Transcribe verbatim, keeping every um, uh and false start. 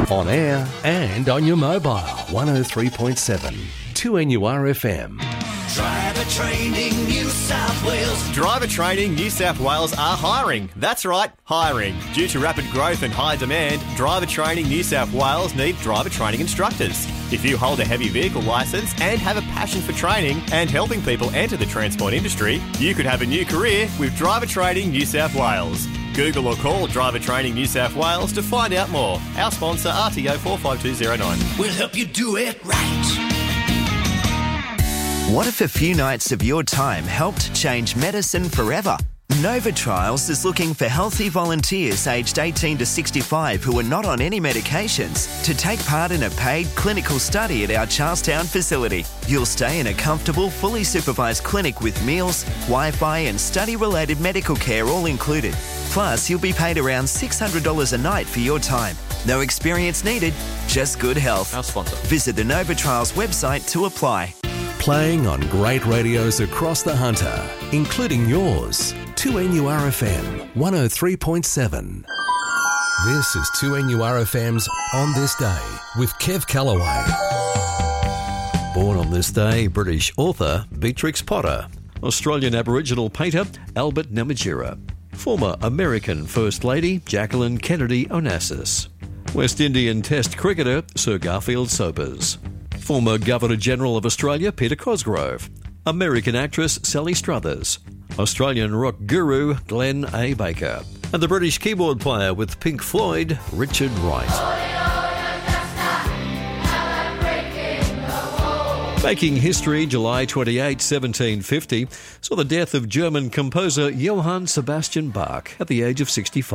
On air and on your mobile. one oh three point seven. two N U R F M. Driver Training New South Wales. Driver Training New South Wales are hiring. That's right, hiring. Due to rapid growth and high demand, Driver Training New South Wales need driver training instructors. If you hold a heavy vehicle licence and have a passion for training and helping people enter the transport industry, you could have a new career with Driver Training New South Wales. Google or call Driver Training New South Wales to find out more. Our sponsor, R T O four five two zero nine. We'll help you do it right. What if a few nights of your time helped change medicine forever? Nova Trials is looking for healthy volunteers aged eighteen to sixty-five who are not on any medications to take part in a paid clinical study at our Charlestown facility. You'll stay in a comfortable, fully supervised clinic with meals, Wi-Fi and study-related medical care all included. Plus, you'll be paid around six hundred dollars a night for your time. No experience needed, just good health. Our sponsor. Visit the Nova Trials website to apply. Playing on great radios across the Hunter, including yours. two N U R F M, one oh three point seven. This is two N U R F M's On This Day with Kev Callaway. Born on this day, British author Beatrix Potter. Australian Aboriginal painter Albert Namatjira. Former American First Lady Jacqueline Kennedy Onassis. West Indian Test cricketer Sir Garfield Sobers. Former Governor-General of Australia Peter Cosgrove. American actress Sally Struthers. Australian rock guru Glenn A. Baker. And the British keyboard player with Pink Floyd, Richard Wright. Making history, July twenty-eighth, seventeen fifty, saw the death of German composer Johann Sebastian Bach at the age of sixty-five.